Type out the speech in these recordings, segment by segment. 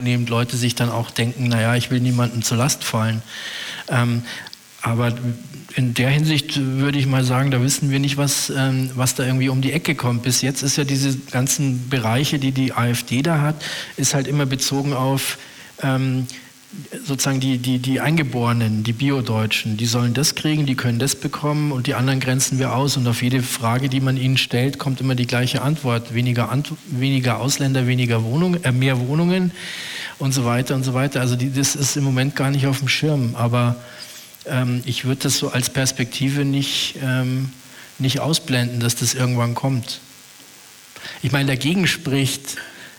zunehmend Leute sich dann auch denken, naja, ich will niemandem zur Last fallen. Aber in der Hinsicht würde ich mal sagen, da wissen wir nicht, was da irgendwie um die Ecke kommt. Bis jetzt ist ja diese ganzen Bereiche, die die AfD da hat, ist halt immer bezogen auf sozusagen die Eingeborenen, die Bio-Deutschen. Die sollen das kriegen, die können das bekommen und die anderen grenzen wir aus. Und auf jede Frage, die man ihnen stellt, kommt immer die gleiche Antwort. Weniger Ausländer, mehr Wohnungen und so weiter und so weiter. Also das ist im Moment gar nicht auf dem Schirm. Aber ich würde das so als Perspektive nicht ausblenden, dass das irgendwann kommt. Ich meine, dagegen spricht,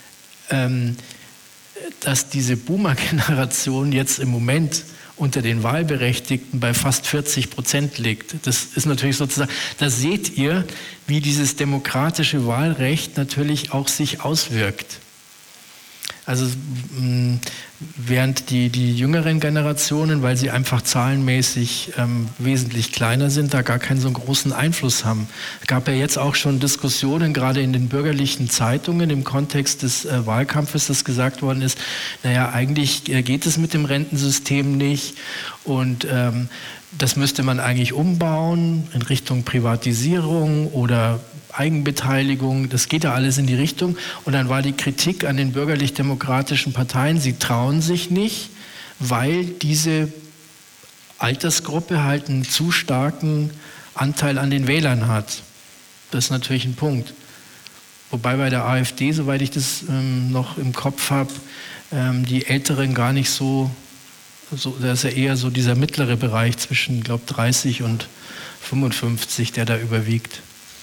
dass diese Boomer-Generation jetzt im Moment unter den Wahlberechtigten bei fast 40% liegt. Das ist natürlich sozusagen, da seht ihr, wie dieses demokratische Wahlrecht natürlich auch sich auswirkt. Also während die jüngeren Generationen, weil sie einfach zahlenmäßig wesentlich kleiner sind, da gar keinen so großen Einfluss haben. Es gab ja jetzt auch schon Diskussionen, gerade in den bürgerlichen Zeitungen im Kontext des Wahlkampfes, dass gesagt worden ist, naja, eigentlich geht es mit dem Rentensystem nicht und das müsste man eigentlich umbauen in Richtung Privatisierung oder Eigenbeteiligung, das geht ja alles in die Richtung. Und dann war die Kritik an den bürgerlich-demokratischen Parteien, sie trauen sich nicht, weil diese Altersgruppe halt einen zu starken Anteil an den Wählern hat. Das ist natürlich ein Punkt. Wobei bei der AfD, soweit ich das noch im Kopf habe, die Älteren gar nicht so, das ist ja eher so dieser mittlere Bereich zwischen, glaube 30 und 55, der da überwiegt.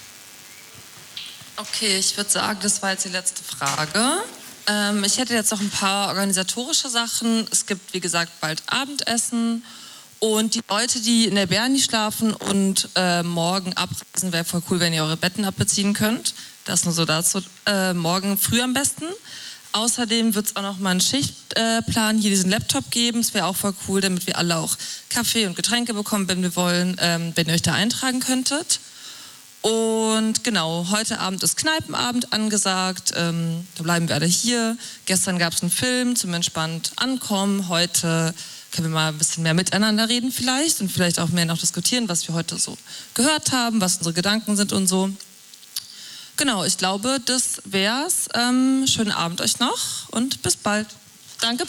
Okay, ich würde sagen, das war jetzt die letzte Frage. Ich hätte jetzt noch ein paar organisatorische Sachen. Es gibt, wie gesagt, bald Abendessen. Und die Leute, die in der Berni schlafen und morgen abreisen, wäre voll cool, wenn ihr eure Betten abbeziehen könnt. Das nur so dazu. Morgen früh am besten. Außerdem wird es auch noch mal einen Schichtplan, hier diesen Laptop geben. Es wäre auch voll cool, damit wir alle auch Kaffee und Getränke bekommen, wenn wir wollen, wenn ihr euch da eintragen könntet. Und genau, heute Abend ist Kneipenabend angesagt, da bleiben wir alle hier. Gestern gab es einen Film zum entspannt ankommen, heute können wir mal ein bisschen mehr miteinander reden vielleicht und vielleicht auch mehr noch diskutieren, was wir heute so gehört haben, was unsere Gedanken sind und so. Genau, ich glaube, das wär's. Schönen Abend euch noch und bis bald. Danke.